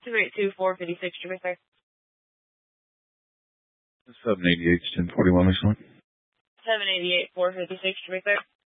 282-456 to be clear. 788-1041, next one. 788-456 to be clear.